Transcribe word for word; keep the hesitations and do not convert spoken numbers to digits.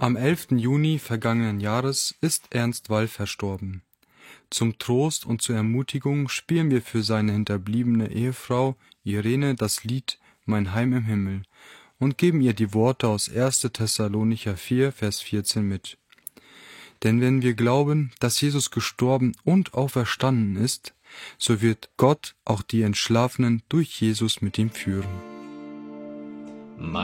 Am elften Juni vergangenen Jahres ist Ernst Wall verstorben. Zum Trost und zur Ermutigung spielen wir für seine hinterbliebene Ehefrau Irene das Lied Mein Heim im Himmel und geben ihr die Worte aus erster Thessalonicher vier, Vers vierzehn mit. Denn wenn wir glauben, dass Jesus gestorben und auferstanden ist, so wird Gott auch die Entschlafenen durch Jesus mit ihm führen.